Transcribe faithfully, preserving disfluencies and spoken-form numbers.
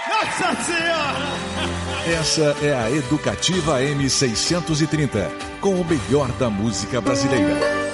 Nossa Senhora! Essa é a Educativa M seiscentos e trinta, com o melhor da música brasileira.